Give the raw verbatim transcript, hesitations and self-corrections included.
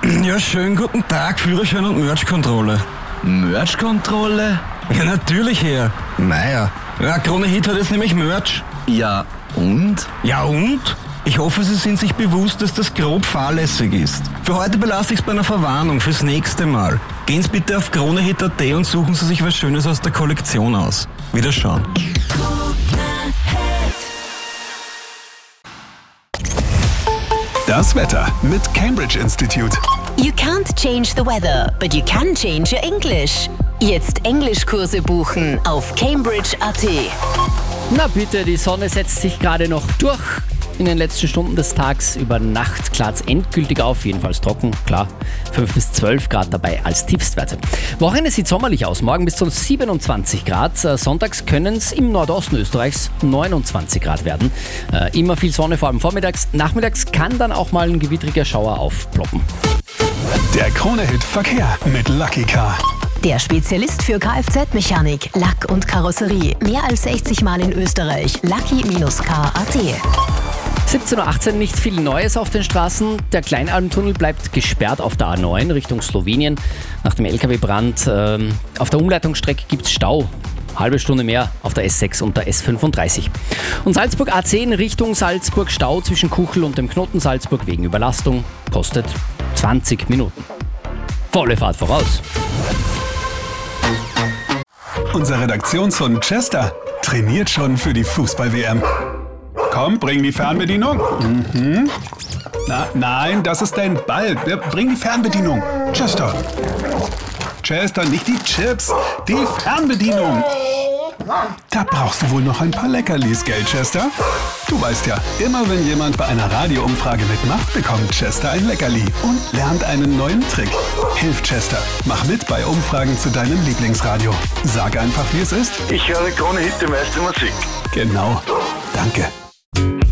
Ja, schönen guten Tag, Führerschein und Merch-Kontrolle. Merch-Kontrolle? Ja, natürlich, Herr. Naja, ja, Krone Hit hat jetzt nämlich Merch. Ja, und? Ja, und? Ich hoffe, Sie sind sich bewusst, dass das grob fahrlässig ist. Für heute belasse ich es bei einer Verwarnung fürs nächste Mal. Gehen Sie bitte auf kronehit punkt at und suchen Sie sich was Schönes aus der Kollektion aus. Wiederschauen. Das Wetter mit Cambridge Institute. You can't change the weather, but you can change your English. Jetzt Englischkurse buchen auf cambridge punkt at. Na bitte, die Sonne setzt sich gerade noch durch. In den letzten Stunden des Tages, über Nacht klart es endgültig auf, jedenfalls trocken, klar, fünf bis zwölf Grad dabei als Tiefstwerte. Wochenende sieht sommerlich aus, morgen bis zu siebenundzwanzig Grad, sonntags können es im Nordosten Österreichs neunundzwanzig Grad werden. Äh, immer viel Sonne, vor allem vormittags, nachmittags kann dann auch mal ein gewittriger Schauer aufploppen. Der Krone-Hit Verkehr mit Lucky Car. Der Spezialist für Kfz-Mechanik, Lack und Karosserie. Mehr als sechzig Mal in Österreich. Lucky Bindestrich Car punkt at. siebzehn Uhr achtzehn, nicht viel Neues auf den Straßen. Der Kleinalmtunnel bleibt gesperrt auf der A neun Richtung Slowenien. Nach dem L K W-Brand ähm, auf der Umleitungsstrecke gibt es Stau. Halbe Stunde mehr auf der S sechs und der S fünfunddreißig. Und Salzburg A zehn Richtung Salzburg, Stau zwischen Kuchel und dem Knoten Salzburg wegen Überlastung. Kostet zwanzig Minuten. Volle Fahrt voraus. Unser Redaktionshund Chester trainiert schon für die Fußball-W M. Komm, bring die Fernbedienung. Mhm. Na, nein, das ist dein Ball. Bring die Fernbedienung. Chester. Chester, nicht die Chips, die Fernbedienung. Da brauchst du wohl noch ein paar Leckerlis, gell, Chester? Du weißt ja, immer wenn jemand bei einer Radioumfrage mitmacht, bekommt Chester ein Leckerli und lernt einen neuen Trick. Hilf Chester. Mach mit bei Umfragen zu deinem Lieblingsradio. Sag einfach, wie es ist. Ich höre Krone Hit, die meiste Musik. Genau. Danke.